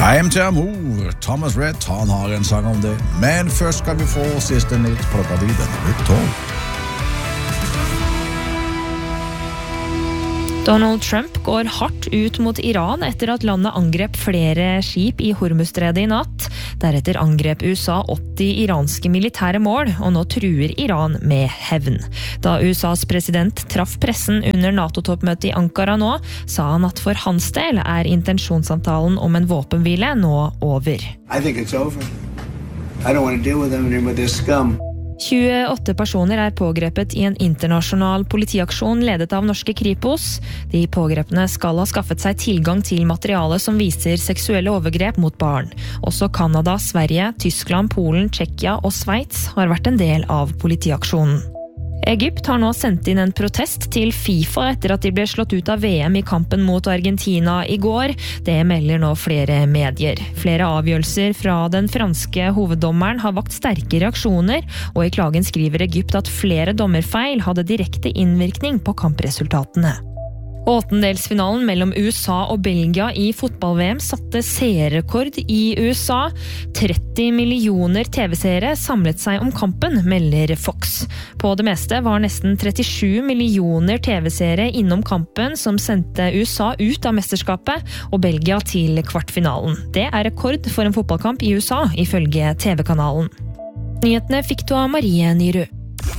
til Amour. Thomas Rhett, han har en sang om det. Men først skal vi få siste nytt klokka vi denne litt 12. Donald Trump går hardt ut mot Iran etter at landet angrep flere skip i Hormuzstredet i natt. Deretter angrep USA 80 iranske militære mål, og nå truer Iran med hevn. Da USAs president traff pressen under NATO-toppmøtet i Ankara nå, sa han at for hans del intensjonssamtalen om en våpenhvile nå over. I think it's over. I don't want to deal with them anymore, they're scum. 28 personer pågrepet i en internasjonal politiaksjon ledet av norske Kripos. De pågrepne skal ha skaffet seg tilgang til materiale som viser seksuelle overgrep mot barn. Også Kanada, Sverige, Tyskland, Polen, Tsjekkia og Sveits har vært en del av politiaksjonen. Egypt har nå sendt inn en protest til FIFA etter at de ble slått ut av VM i kampen mot Argentina i går. Det melder nå flere medier. Flere avgjørelser fra den franske hoveddommeren har vakt sterke reaksjoner, og i klagen skriver Egypt at flere dommerfeil hadde direkte innvirkning på kampresultatene. Åttendelsfinalen mellom USA og Belgia i fotball-VM satte seerrekord i USA. 30 millioner TV-seere samlet seg om kampen, melder Fox. På det meste var nesten 37 millioner TV-seere innom kampen som sendte USA ut av mesterskapet og Belgia til kvartfinalen. Det rekord for en fotballkamp i USA, ifølge TV-kanalen. Nyhetene fikk du av Marie Nyrud.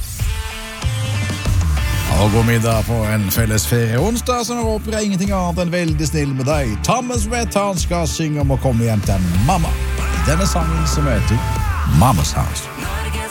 Og god middag på en felles ferie onsdag, som håper jeg ingenting annet enn veldig snill med deg. Thomas Rhett, han skal synge om å komme hjem til mamma. I denne sangen som heter Mama's House.